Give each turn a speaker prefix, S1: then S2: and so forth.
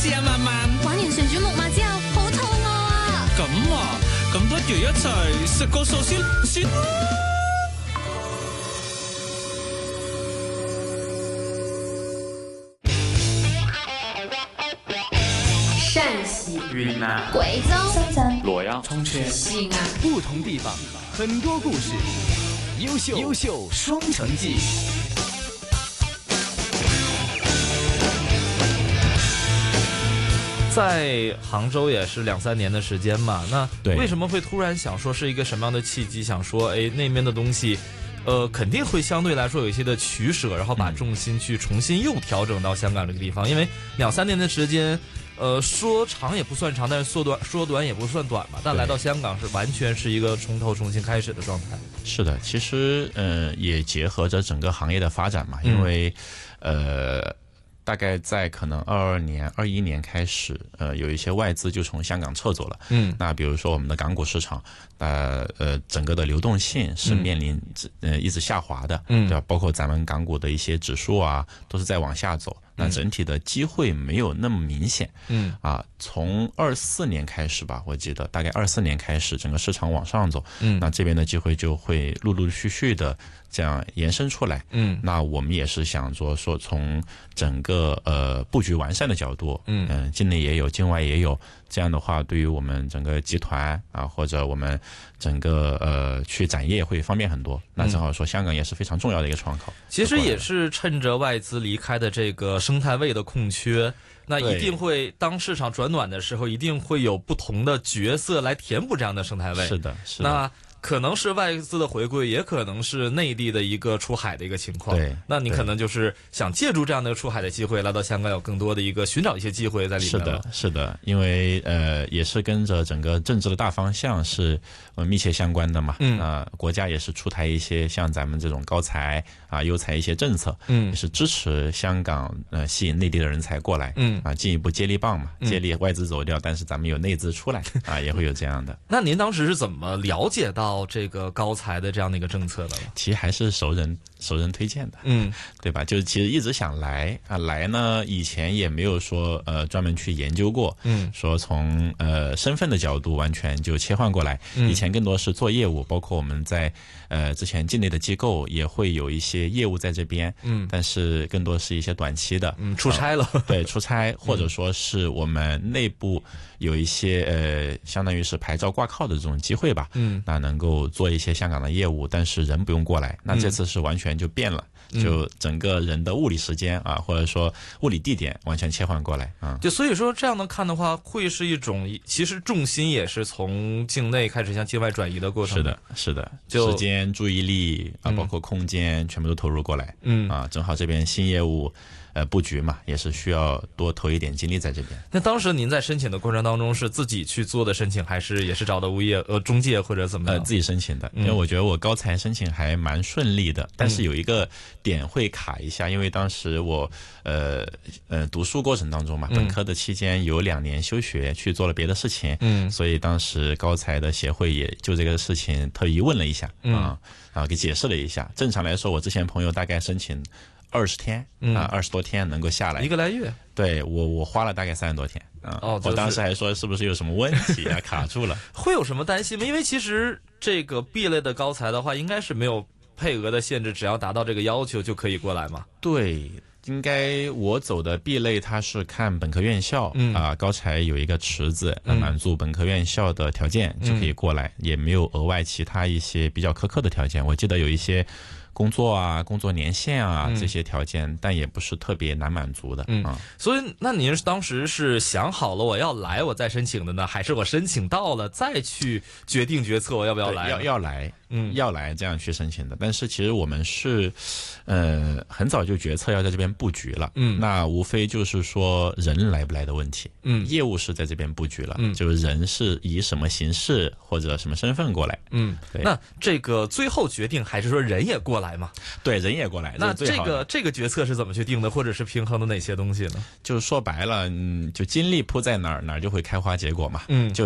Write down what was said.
S1: 試下慢慢。
S2: 玩完旋轉木馬之後，好肚餓啊！
S1: 咁啊，咁不如一齊食個壽司先啦。
S2: 陕西、
S3: 云南、
S2: 贵州、
S4: 深圳、
S3: 洛阳、
S1: 重庆、
S2: 西安，
S3: 不同地方，很多故事，优秀双城记。
S5: 在杭州也是2-3年的时间嘛，那
S6: 对
S5: 为什么会突然想说是一个什么样的契机，想说哎那边的东西肯定会相对来说有一些的取舍，然后把重心去重新又调整到香港这个地方，因为2-3年的时间说长也不算长，但是说短也不算短嘛，但来到香港是完全是一个从头重新开始的状态。
S6: 是的，其实也结合着整个行业的发展嘛，因为大概在可能22年、21年开始，有一些外资就从香港撤走了。那比如说我们的港股市场，整个的流动性是面临一直下滑的，对吧？包括咱们港股的一些指数啊，都是在往下走。那整体的机会没有那么明显。从24年开始吧，我记得大概24年开始，整个市场往上走。那这边的机会就会陆陆续续的这样延伸出来。那我们也是想说从整个布局完善的角度，境内也有，境外也有。这样的话，对于我们整个集团啊，或者我们整个去展业会方便很多。那正好说，香港也是非常重要的一个窗口。
S5: 其实也是趁着外资离开的这个生态位的空缺，那一定会当市场转暖的时候，一定会有不同的角色来填补这样的生态位。
S6: 是的，是的。
S5: 那可能是外资的回归，也可能是内地的一个出海的一个情况。
S6: 对，
S5: 那你可能就是想借助这样的出海的机会，来到香港有更多的一个寻找一些机会在里面。
S6: 是的，是的，因为也是跟着整个政治的大方向是密切相关的嘛。国家也是出台一些像咱们这种高才啊、优才一些政策，也是支持香港吸引内地的人才过来，进一步接力棒嘛，接力外资走掉，但是咱们有内资出来啊，也会有这样的。
S5: 那您当时是怎么了解到这个高才的这样的一个政策的呢？
S6: 其实还是熟人推荐的，对吧？就是其实一直想来啊，来呢以前也没有说专门去研究过，说从身份的角度完全就切换过来，以前更多是做业务，包括我们在之前境内的机构也会有一些业务在这边，但是更多是一些短期的，
S5: 出差了，
S6: 对，出差，或者说是我们内部有一些相当于是牌照挂靠的这种机会吧，那能够做一些香港的业务，但是人不用过来，那这次是完全就变了，就整个人的物理时间啊，或者说物理地点完全切换过来啊。
S5: 就所以说这样的看的话，会是一种其实重心也是从境内开始向境外转移的过程。
S6: 是的，是的，
S5: 就
S6: 时间、注意力啊，包括空间，全部都投入过来。正好这边新业务布局嘛，也是需要多投一点精力在这边。
S5: 那当时您在申请的过程当中是自己去做的申请，还是也是找的中介或者怎么样？
S6: 自己申请的，因为我觉得我高才申请还蛮顺利的，但是有一个点会卡一下，因为当时我读书过程当中嘛，本科的期间有2年休学去做了别的事情，所以当时高才的协会也就这个事情特意问了一下，给解释了一下。正常来说，我之前朋友大概申请20天20多天能够下来，
S5: 1个来月。
S6: 对，我花了大概30多天我当时还说是不是有什么问题啊，卡住了。
S5: 会有什么担心吗？因为其实这个 B 类的高才的话，应该是没有配额的限制，只要达到这个要求就可以过来嘛。
S6: 对，应该我走的 B 类，它是看本科院校高才有一个池子，满足本科院校的条件就可以过来，也没有额外其他一些比较苛刻的条件。我记得有一些工作啊、工作年限啊这些条件，但也不是特别难满足的。
S5: 所以那您当时是想好了我要来我再申请的呢，还是我申请到了再去决策我要不要来？
S6: 要来。要来这样去申请的。但是其实我们是很早就决策要在这边布局了。那无非就是说人来不来的问题。业务是在这边布局了，就是人是以什么形式或者什么身份过来。对。
S5: 那这个最后决定还是说人也过来嘛？
S6: 对，人也过来。
S5: 那这个决策是怎么去定的，或者是平衡的哪些东西呢？
S6: 就是说白了，就精力扑在哪儿就会开花结果嘛。就